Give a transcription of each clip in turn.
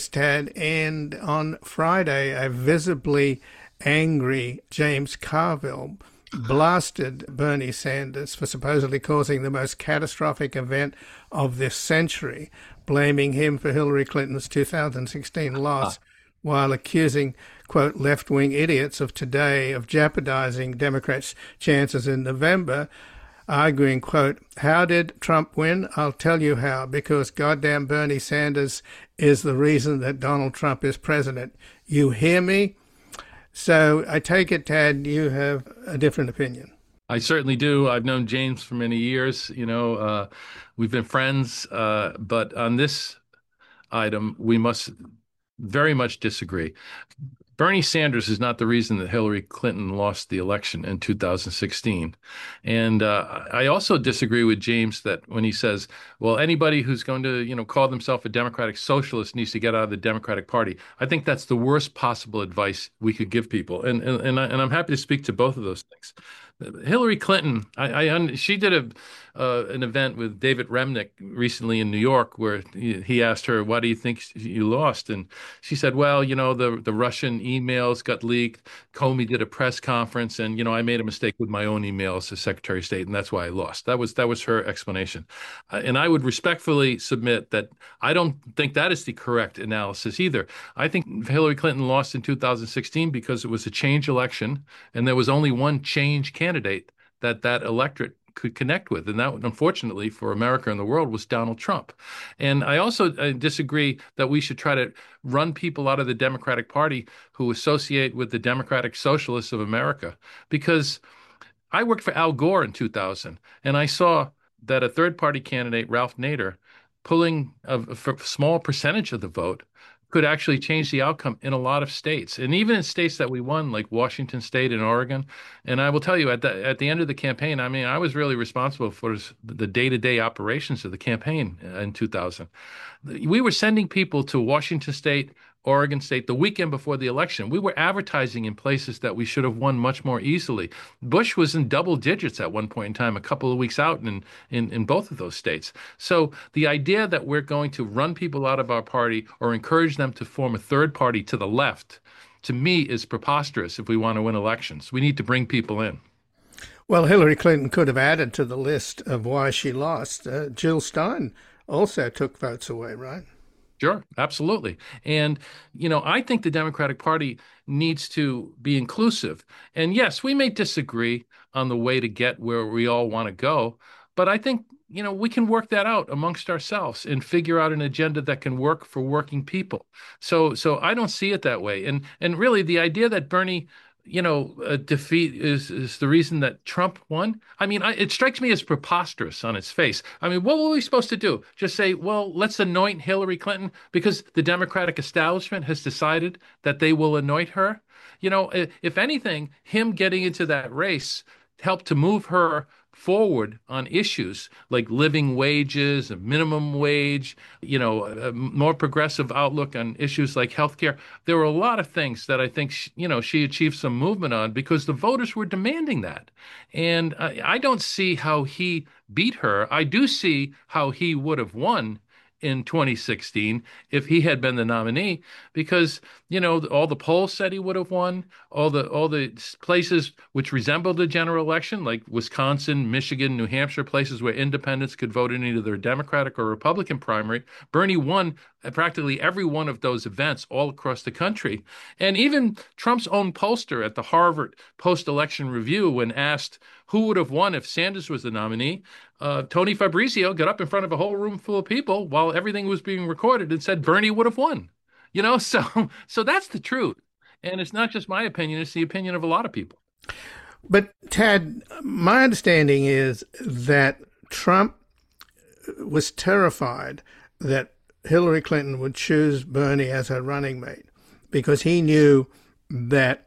news, Tad, and on Friday, a visibly angry James Carville blasted Bernie Sanders for supposedly causing the most catastrophic event of this century, blaming him for Hillary Clinton's 2016 loss, while accusing, quote, left-wing idiots of today of jeopardizing Democrats' chances in November, arguing, quote, how did Trump win? I'll tell you how, because goddamn Bernie Sanders is the reason that Donald Trump is president. You hear me? So I take it, Tad, you have a different opinion. I certainly do. I've known James for many years. We've been friends, but on this item, we must very much disagree. Bernie Sanders is not the reason that Hillary Clinton lost the election in 2016. And I also disagree with James that when he says, well, anybody who's going to, call themselves a democratic socialist needs to get out of the Democratic Party. I think that's the worst possible advice we could give people. And I'm happy to speak to both of those things. Hillary Clinton, she did an event with David Remnick recently in New York where he asked her, why do you think you lost? And she said, well, the Russian emails got leaked. Comey did a press conference and, I made a mistake with my own emails as Secretary of State, and that's why I lost. That was her explanation. And I would respectfully submit that I don't think that is the correct analysis either. I think Hillary Clinton lost in 2016 because it was a change election and there was only one change candidate that electorate could connect with. And that, unfortunately, for America and the world, was Donald Trump. And I also disagree that we should try to run people out of the Democratic Party who associate with the Democratic Socialists of America. Because I worked for Al Gore in 2000, and I saw that a third-party candidate, Ralph Nader, pulling a small percentage of the vote could actually change the outcome in a lot of states, and even in states that we won, like Washington State and Oregon. And I will tell you, at the end of the campaign, I was really responsible for the day-to-day operations of the campaign in 2000. We were sending people to Washington State, Oregon State the weekend before the election. We were advertising in places that we should have won much more easily. Bush was in double digits at one point in time, a couple of weeks out in both of those states. So the idea that we're going to run people out of our party or encourage them to form a third party to the left, to me, is preposterous if we want to win elections. We need to bring people in. Well, Hillary Clinton could have added to the list of why she lost. Jill Stein also took votes away, right? Sure, absolutely. And, I think the Democratic Party needs to be inclusive. And yes, we may disagree on the way to get where we all want to go, but I think, we can work that out amongst ourselves and figure out an agenda that can work for working people. So I don't see it that way. And really the idea that Bernie a defeat is the reason that Trump won. It strikes me as preposterous on its face. What were we supposed to do? Just say, well, let's anoint Hillary Clinton because the Democratic establishment has decided that they will anoint her? If anything, him getting into that race helped to move her forward on issues like living wages, a minimum wage, a more progressive outlook on issues like healthcare. There were a lot of things that I think, she achieved some movement on because the voters were demanding that. And I don't see how he beat her. I do see how he would have won in 2016 if he had been the nominee, because all the polls said he would have won. All the places which resembled a general election, like Wisconsin, Michigan, New Hampshire, places where independents could vote in either a Democratic or Republican primary, Bernie won at practically every one of those events all across the country. And even Trump's own pollster at the Harvard Post-Election Review, when asked who would have won if Sanders was the nominee, Tony Fabrizio got up in front of a whole room full of people while everything was being recorded and said Bernie would have won. So that's the truth. And it's not just my opinion, it's the opinion of a lot of people. But Tad, my understanding is that Trump was terrified that Hillary Clinton would choose Bernie as her running mate because he knew that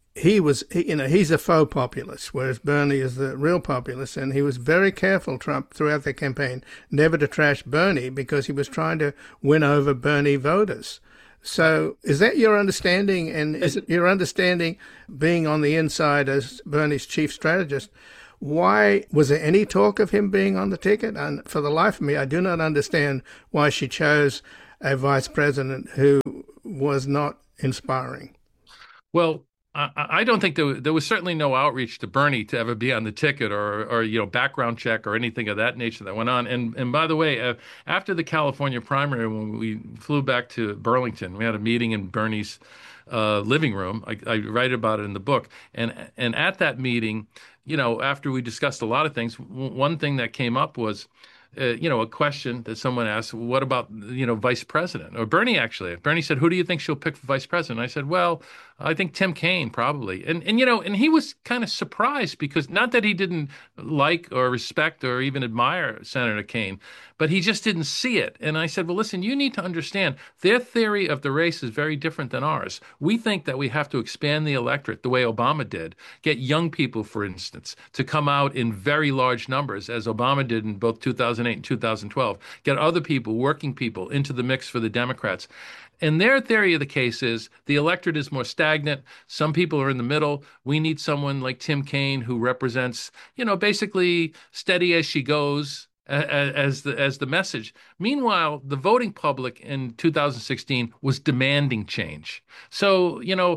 he's a faux populist, whereas Bernie is the real populist. And he was very careful, Trump, throughout the campaign, never to trash Bernie because he was trying to win over Bernie voters. So is that your understanding? And is it your understanding, being on the inside as Bernie's chief strategist, why was there any talk of him being on the ticket? And for the life of me, I do not understand why she chose a vice president who was not inspiring. Well, I don't think there was certainly no outreach to Bernie to ever be on the ticket or background check or anything of that nature that went on. And by the way, after the California primary, when we flew back to Burlington, we had a meeting in Bernie's living room. I write about it in the book. And at that meeting, after we discussed a lot of things, one thing that came up was a question that someone asked, what about, vice president? Or Bernie, actually. Bernie said, who do you think she'll pick for vice president? I said, well, I think Tim Kaine, probably. And he was kind of surprised because not that he didn't like or respect or even admire Senator Kaine, but he just didn't see it. And I said, well, listen, you need to understand their theory of the race is very different than ours. We think that we have to expand the electorate the way Obama did, get young people, for instance, to come out in very large numbers, as Obama did in both 2008 and 2012, get other people, working people, into the mix for the Democrats. And their theory of the case is the electorate is more stagnant. Some people are in the middle. We need someone like Tim Kaine who represents, basically steady as she goes as the message. Meanwhile, the voting public in 2016 was demanding change. So,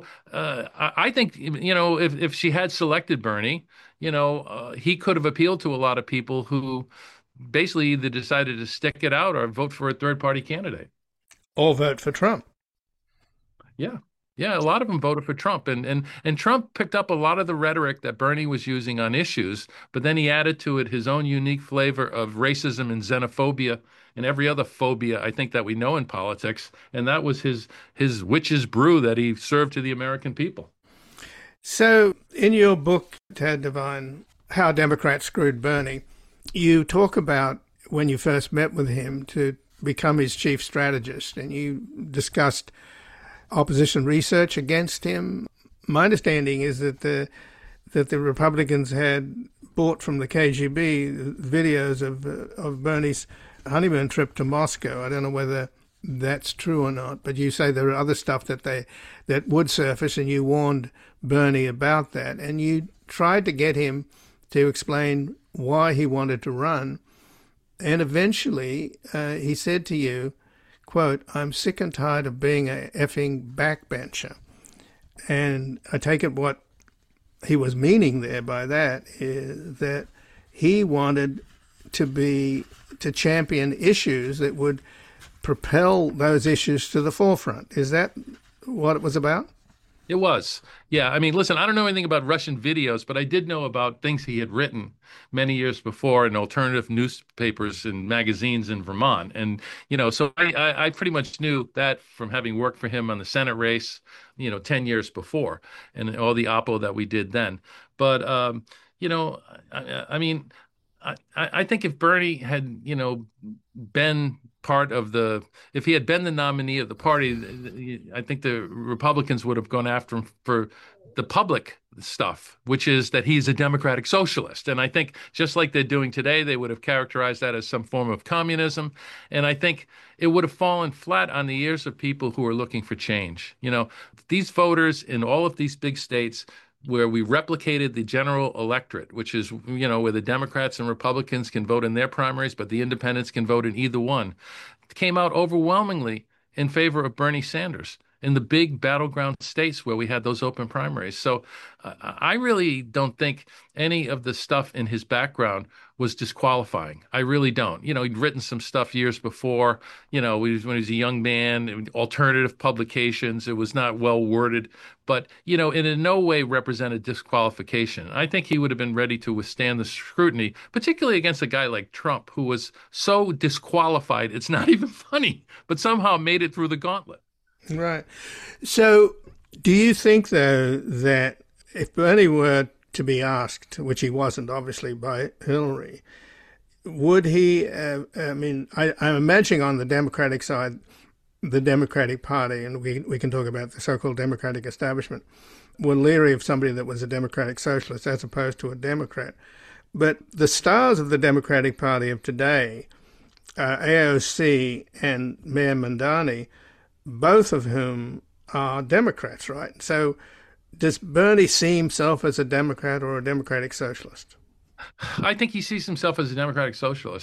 I think, if she had selected Bernie, he could have appealed to a lot of people who basically either decided to stick it out or vote for a third party candidate. Or vote for Trump. Yeah. Yeah, a lot of them voted for Trump, and Trump picked up a lot of the rhetoric that Bernie was using on issues, but then he added to it his own unique flavor of racism and xenophobia and every other phobia I think that we know in politics, and that was his witch's brew that he served to the American people. So, in your book, Tad Devine, How Democrats Screwed Bernie, you talk about when you first met with him to become his chief strategist, and you discussed opposition research against him. My understanding is that the Republicans had bought from the KGB videos of Bernie's honeymoon trip to Moscow. I don't know whether that's true or not, but you say there are other stuff that would surface, and you warned Bernie about that, and you tried to get him to explain why he wanted to run. And eventually he said to you, quote, "I'm sick and tired of being a effing backbencher." And I take it what he was meaning there by that is that he wanted to champion issues that would propel those issues to the forefront. Is that what it was about? It was. Yeah. I mean, listen, I don't know anything about Russian videos, but I did know about things he had written many years before in alternative newspapers and magazines in Vermont. And, so I pretty much knew that from having worked for him on the Senate race, 10 years before and all the oppo that we did then. But, I mean, I think if Bernie had, been if he had been the nominee of the party, I think the Republicans would have gone after him for the public stuff, which is that he's a democratic socialist. And I think just like they're doing today, they would have characterized that as some form of communism. And I think it would have fallen flat on the ears of people who are looking for change. These voters in all of these big states where we replicated the general electorate, which is, where the Democrats and Republicans can vote in their primaries, but the independents can vote in either one, came out overwhelmingly in favor of Bernie Sanders in the big battleground states where we had those open primaries. So I really don't think any of the stuff in his background was disqualifying. I really don't. He'd written some stuff years before, when he was a young man, alternative publications. It was not well worded, but, it in no way represented disqualification. I think he would have been ready to withstand the scrutiny, particularly against a guy like Trump, who was so disqualified, it's not even funny, but somehow made it through the gauntlet. Right. So do you think, though, that if Bernie were to be asked, which he wasn't, obviously, by Hillary, would he, I'm imagining on the Democratic side, the Democratic Party, and we can talk about the so-called Democratic establishment, were leery of somebody that was a Democratic socialist as opposed to a Democrat. But the stars of the Democratic Party of today, AOC and Mayor Mamdani, both of whom are Democrats, right? So does Bernie see himself as a Democrat or a Democratic socialist? I think he sees himself as a Democratic socialist.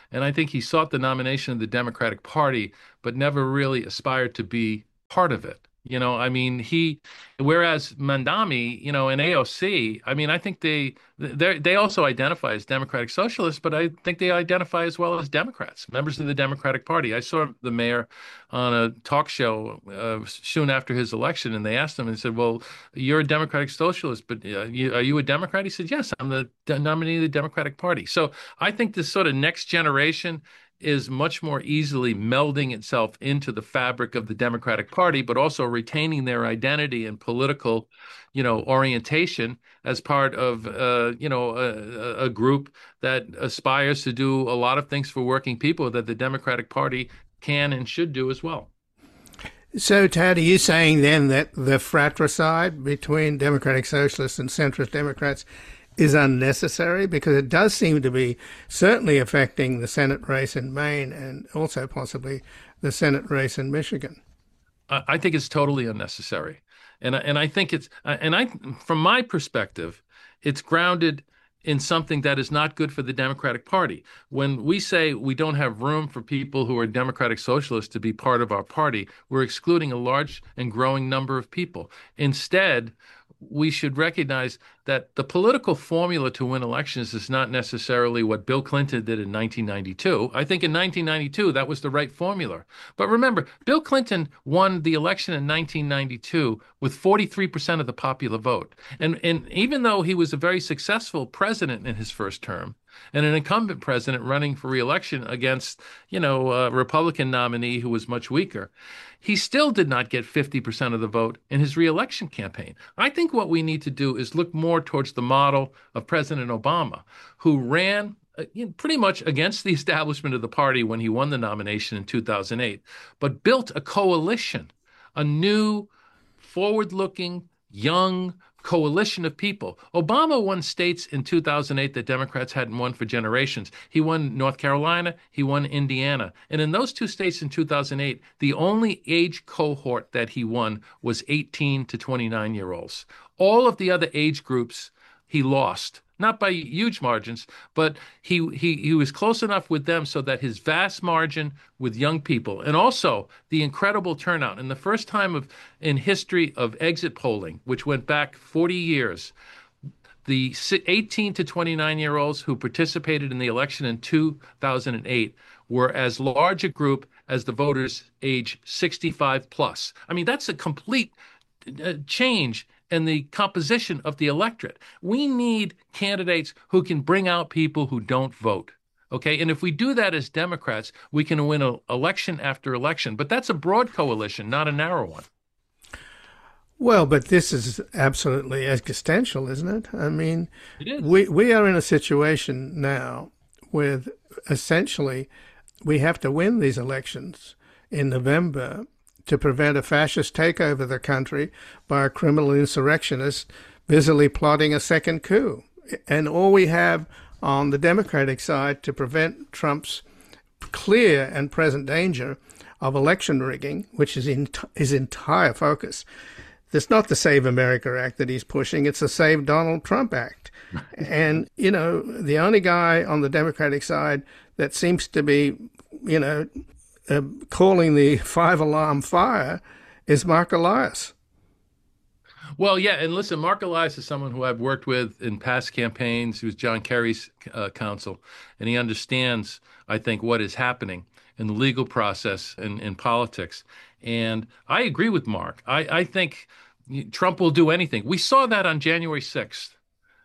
And I think he sought the nomination of the Democratic Party, but never really aspired to be part of it. I mean, whereas Mandami, in AOC, I mean, I think they also identify as Democratic Socialists, but I think they identify as well as Democrats, members of the Democratic Party. I saw the mayor on a talk show soon after his election, and they asked him and said, "Well, you're a Democratic Socialist, but are you a Democrat?" He said, "Yes, I'm the nominee of the Democratic Party." So I think this sort of next generation is much more easily melding itself into the fabric of the Democratic Party, but also retaining their identity and political, orientation as part of, a group that aspires to do a lot of things for working people that the Democratic Party can and should do as well. So, Tad, are you saying then that the fratricide between Democratic Socialists and centrist Democrats is unnecessary? Because it does seem to be certainly affecting the Senate race in Maine and also possibly the Senate race in Michigan. I think it's totally unnecessary. And I think from my perspective, it's grounded in something that is not good for the Democratic Party. When we say we don't have room for people who are Democratic Socialists to be part of our party, we're excluding a large and growing number of people. Instead, we should recognize that the political formula to win elections is not necessarily what Bill Clinton did in 1992. I think in 1992, that was the right formula. But remember, Bill Clinton won the election in 1992 with 43% of the popular vote. And even though he was a very successful president in his first term, and an incumbent president running for re-election against, a Republican nominee who was much weaker, he still did not get 50% of the vote in his re-election campaign. I think what we need to do is look more towards the model of President Obama, who ran pretty much against the establishment of the party when he won the nomination in 2008, but built a coalition, a new, forward-looking, young coalition of people. Obama won states in 2008 that Democrats hadn't won for generations. He won North Carolina, he won Indiana. And in those two states in 2008, the only age cohort that he won was 18 to 29-year-olds. All of the other age groups he lost. Not by huge margins, but he was close enough with them so that his vast margin with young people, and also the incredible turnout, and the first time in history of exit polling, which went back 40 years, the 18 to 29-year-olds who participated in the election in 2008 were as large a group as the voters age 65 plus. I mean, that's a complete change and the composition of the electorate. We need candidates who can bring out people who don't vote. Okay. And if we do that as Democrats, we can win election after election. But that's a broad coalition, not a narrow one. Well, but this is absolutely existential, isn't it? I mean, it is. We are in a situation now with essentially we have to win these elections in November to prevent a fascist takeover of the country by a criminal insurrectionist busily plotting a second coup. And all we have on the Democratic side to prevent Trump's clear and present danger of election rigging, which is his entire focus. It's not the Save America Act that he's pushing, it's the Save Donald Trump Act. And, the only guy on the Democratic side that seems to be, calling the five-alarm fire is Mark Elias. Well, yeah, and listen, Mark Elias is someone who I've worked with in past campaigns. He was John Kerry's counsel, and he understands, I think, what is happening in the legal process and in politics. And I agree with Mark. I think Trump will do anything. We saw that on January 6th,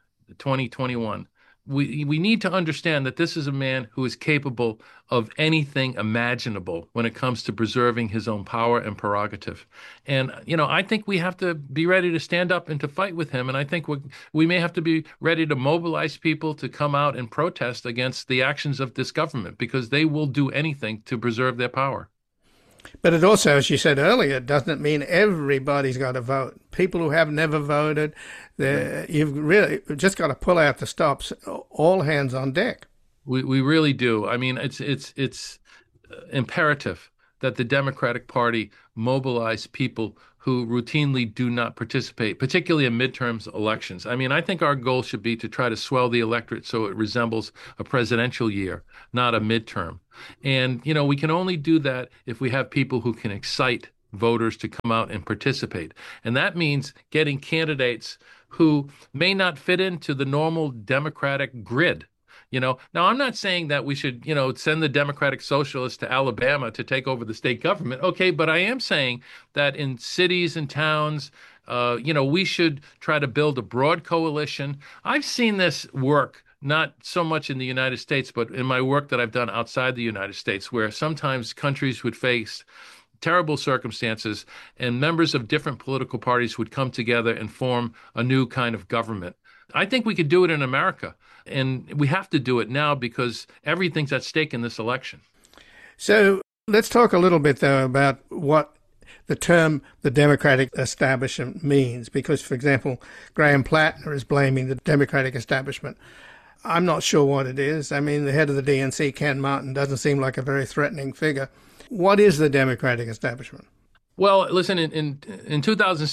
2021. We need to understand that this is a man who is capable of anything imaginable when it comes to preserving his own power and prerogative. And, I think we have to be ready to stand up and to fight with him. And I think we may have to be ready to mobilize people to come out and protest against the actions of this government because they will do anything to preserve their power. But it also, as you said earlier, doesn't mean everybody's got to vote. People who have never voted, you've really just got to pull out the stops, all hands on deck. We really do. I mean, it's imperative that the Democratic Party mobilize people who routinely do not participate, particularly in midterms elections. I mean, I think our goal should be to try to swell the electorate so it resembles a presidential year, not a midterm. And, we can only do that if we have people who can excite voters to come out and participate. And that means getting candidates who may not fit into the normal Democratic grid. Now I'm not saying that we should, send the Democratic Socialists to Alabama to take over the state government. Okay, but I am saying that in cities and towns, we should try to build a broad coalition. I've seen this work not so much in the United States, but in my work that I've done outside the United States, where sometimes countries would face terrible circumstances, and members of different political parties would come together and form a new kind of government. I think we could do it in America, and we have to do it now because everything's at stake in this election. So let's talk a little bit, though, about what the term the Democratic establishment means, because, for example, Graham Plattner is blaming the Democratic establishment. I'm not sure what it is. I mean, the head of the DNC, Ken Martin, doesn't seem like a very threatening figure. What is the Democratic establishment? Well, listen, in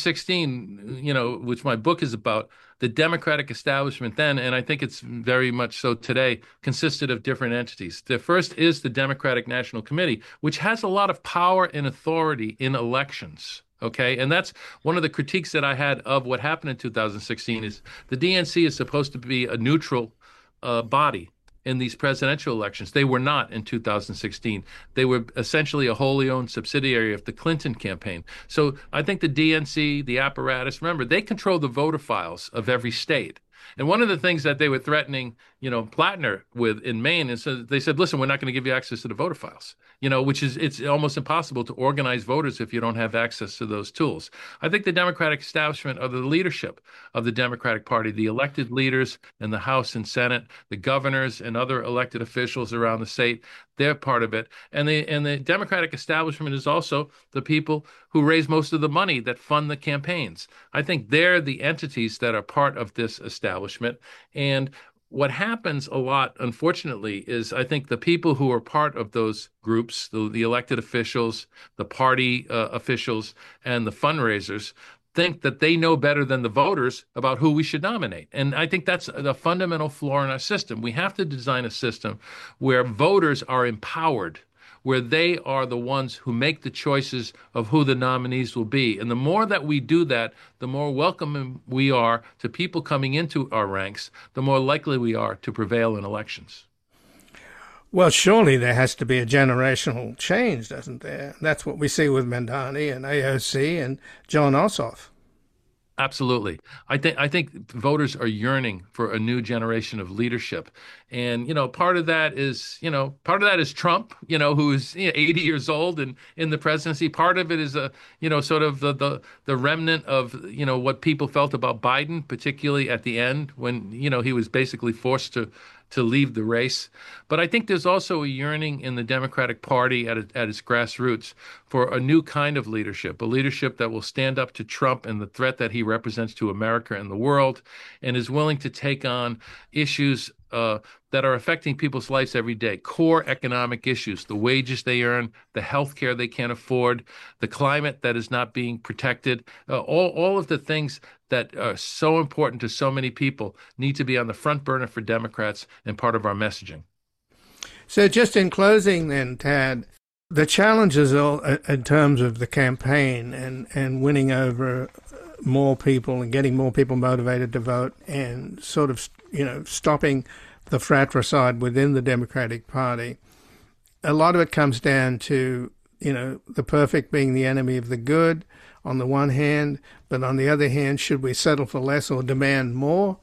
2016, which my book is about, the Democratic establishment then, and I think it's very much so today, consisted of different entities. The first is the Democratic National Committee, which has a lot of power and authority in elections. Okay, and that's one of the critiques that I had of what happened in 2016 is the DNC is supposed to be a neutral body in these presidential elections. They were not in 2016. They were essentially a wholly owned subsidiary of the Clinton campaign. So I think the DNC, the apparatus, remember, they control the voter files of every state. And one of the things that they were threatening, Plattner with in Maine is they said, listen, we're not going to give you access to the voter files, which is it's almost impossible to organize voters if you don't have access to those tools. I think the Democratic establishment or the leadership of the Democratic Party, the elected leaders in the House and Senate, the governors and other elected officials around the state, they're part of it. And the Democratic establishment is also the people who raise most of the money that fund the campaigns. I think they're the entities that are part of this establishment. And what happens a lot, unfortunately, is I think the people who are part of those groups, the elected officials, the party officials, and the fundraisers, think that they know better than the voters about who we should nominate. And I think that's the fundamental flaw in our system. We have to design a system where voters are empowered, where they are the ones who make the choices of who the nominees will be. And the more that we do that, the more welcoming we are to people coming into our ranks, the more likely we are to prevail in elections. Well, surely there has to be a generational change, doesn't there? That's what we see with Mamdani and AOC and Jon Ossoff. Absolutely. I think voters are yearning for a new generation of leadership. And, part of that is Trump, who is 80 years old and in the presidency. Part of it is sort of the remnant of, what people felt about Biden, particularly at the end when, he was basically forced to leave the race. But I think there's also a yearning in the Democratic Party at its grassroots for a new kind of leadership, a leadership that will stand up to Trump and the threat that he represents to America and the world, and is willing to take on issues that are affecting people's lives every day, core economic issues, the wages they earn, the health care they can't afford, the climate that is not being protected, all of the things that are so important to so many people need to be on the front burner for Democrats and part of our messaging. So just in closing then, Tad, the challenges in terms of the campaign and winning over more people and getting more people motivated to vote and sort of, stopping the fratricide within the Democratic Party, a lot of it comes down to, the perfect being the enemy of the good on the one hand, but on the other hand, should we settle for less or demand more?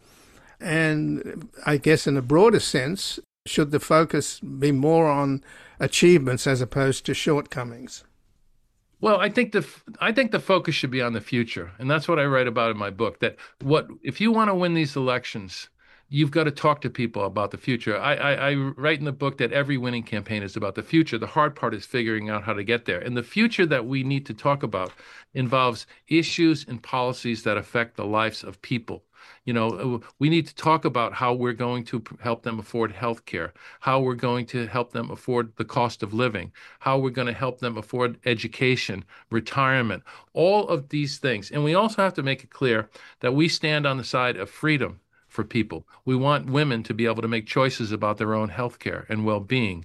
And I guess in a broader sense, should the focus be more on achievements as opposed to shortcomings? Well, I think the focus should be on the future, and that's what I write about in my book. That if you want to win these elections, you've got to talk to people about the future. I write in the book that every winning campaign is about the future. The hard part is figuring out how to get there. And the future that we need to talk about involves issues and policies that affect the lives of people. We need to talk about how we're going to help them afford health care, how we're going to help them afford the cost of living, how we're going to help them afford education, retirement, all of these things. And we also have to make it clear that we stand on the side of freedom for people. We want women to be able to make choices about their own health care and well-being.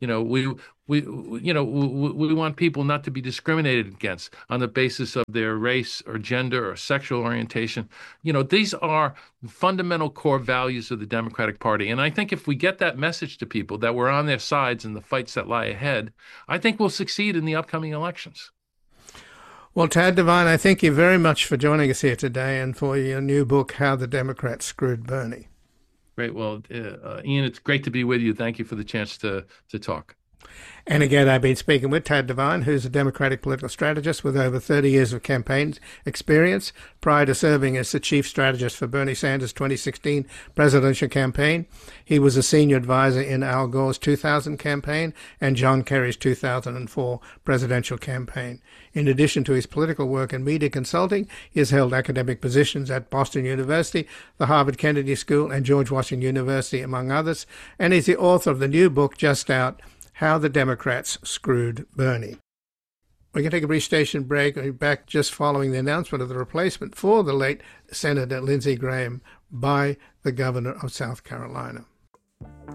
We want people not to be discriminated against on the basis of their race or gender or sexual orientation. These are fundamental core values of the Democratic Party. And I think if we get that message to people that we're on their sides in the fights that lie ahead, I think we'll succeed in the upcoming elections. Well, Tad Devine, I thank you very much for joining us here today and for your new book, How the Democrats Screwed Bernie. Great. Well, Ian, it's great to be with you. Thank you for the chance to talk. And again, I've been speaking with Tad Devine, who's a Democratic political strategist with over 30 years of campaign experience. Prior to serving as the chief strategist for Bernie Sanders' 2016 presidential campaign, he was a senior advisor in Al Gore's 2000 campaign and John Kerry's 2004 presidential campaign. In addition to his political work and media consulting, he has held academic positions at Boston University, the Harvard Kennedy School, and George Washington University, among others, and is the author of the new book just out, How the Democrats Screwed Bernie. We're going to take a brief station break. We'll be back just following the announcement of the replacement for the late Senator Lindsey Graham by the governor of South Carolina.